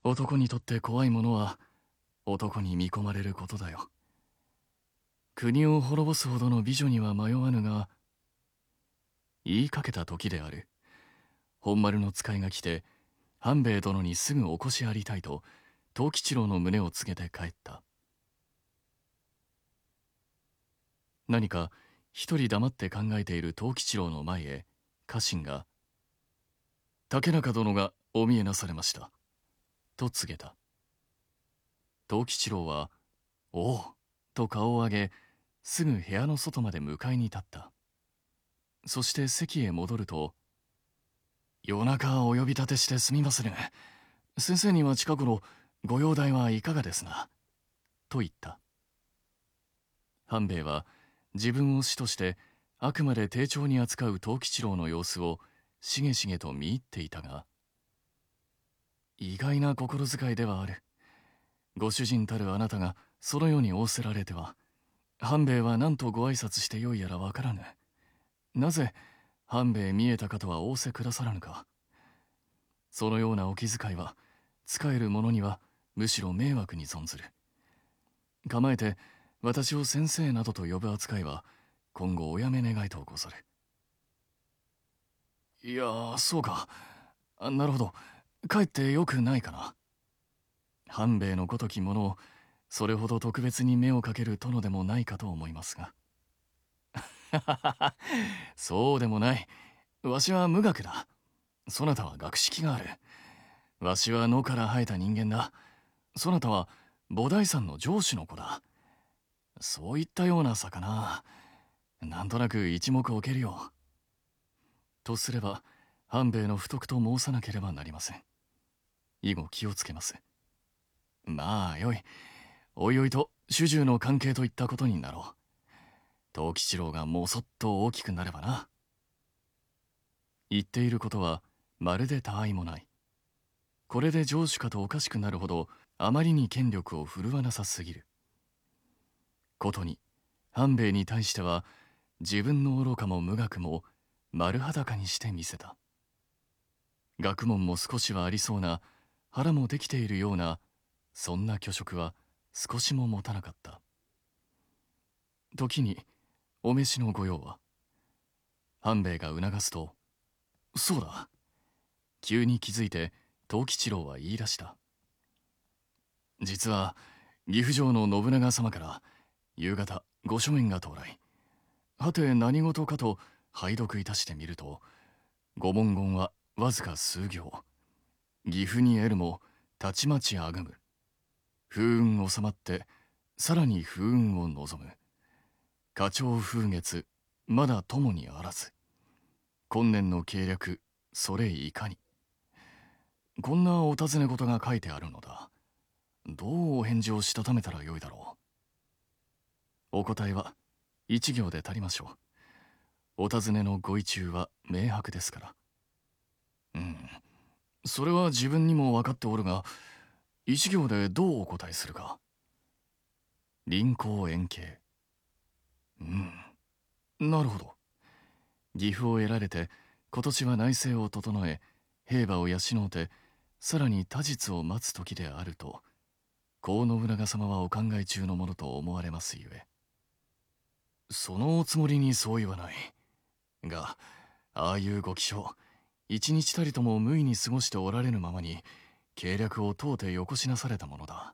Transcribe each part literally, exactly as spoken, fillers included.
男にとって怖いものは男に見込まれることだよ。国を滅ぼすほどの美女には迷わぬが、言いかけた時である。本丸の使いが来て、半兵衛殿にすぐお越しありたいと藤吉郎の胸を告げて帰った。何か一人黙って考えている藤吉郎の前へ家臣が「竹中殿がお見えなされました」と告げた。藤吉郎は「おお」と顔を上げ、すぐ部屋の外まで迎えに立った。そして席へ戻ると「夜中お呼び立てしてすみません。先生には近頃ご容体はいかがですな」と言った。半兵衛は自分を師としてあくまで丁重に扱う藤吉郎の様子をしげしげと見入っていたが、意外な心遣いではある。ご主人たるあなたがそのように仰せられては、半兵衛は何とご挨拶してよいやらわからぬ。なぜ半兵衛見えたかとは仰せくださらぬか。そのようなお気遣いは仕える者にはむしろ迷惑に存ずる。構えて私を先生などと呼ぶ扱いは今後おやめ願いとうござる。いやー、そうか。なるほど。かえってよくないかな。半兵衛のごとき者をそれほど特別に目をかける殿でもないかと思いますが。そうでもない。わしは無学だ。そなたは学識がある。わしは野から生えた人間だ。そなたは菩提山の城主の子だ。そういったような差かな。なんとなく一目置けるよ。とすれば半兵衛の不徳と申さなければなりません。以後気をつけます。まあよい。おいおいと主従の関係といったことになろう。藤吉郎がもそっと大きくなればな。言っていることはまるでたわいもない。これで城主かとおかしくなるほどあまりに権力を振るわなさすぎる。ことに半兵衛に対しては自分の愚かも無学も丸裸にしてみせた。学問も少しはありそうな、腹もできているような、そんな虚飾は少しも持たなかった。時にお召しの御用は。半兵衛が促すと「そうだ」急に気づいて藤吉郎は言い出した。実は岐阜城の信長様から夕方ご書面が到来。はて何事かと拝読いたしてみると、ご文言はわずか数行。岐阜に得るもたちまちあぐむ。風雲収まってさらに風雲を望む。花鳥風月まだ共にあらず。今年の計略それいかに。こんなお尋ね事が書いてあるのだ。どうお返事をしたためたらよいだろう。お答えは一行で足りましょう。お尋ねのご意中は明白ですから。うん、それは自分にも分かっておるが、一行でどうお答えするか。臨行円形。うん、なるほど。岐阜を得られて今年は内政を整え兵馬を養うて、さらに他日を待つ時であると高信長様はお考え中のものと思われますゆえ。そのおつもりにそう言わないが、ああいうご起床一日たりとも無意に過ごしておられぬままに計略を問うてよこしなされたものだ。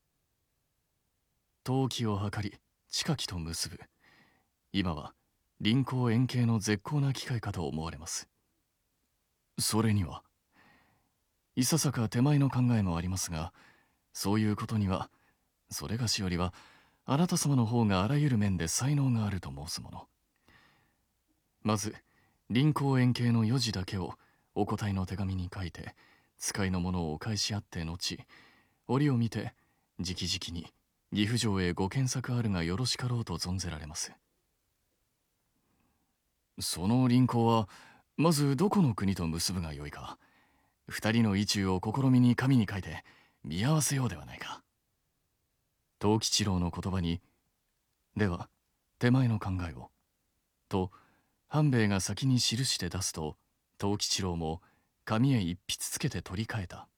登記を図り近きと結ぶ。今は臨行円形の絶好な機会かと思われます。それにはいささか手前の考えもありますが、そういうことにはそれがしよりはあなた様の方があらゆる面で才能があると申すもの。まず臨行円形の余字だけをお答えの手紙に書いて使いのものをお返し合って後、折を見て直々に岐阜城へご検索あるがよろしかろうと存ぜられます。その臨行はまずどこの国と結ぶがよいか。二人の意中を試みに紙に書いて見合わせようではないか。藤吉郎の言葉に「では手前の考えを」と半兵衛が先に記して出すと、藤吉郎も紙へ一筆つけて取り替えた。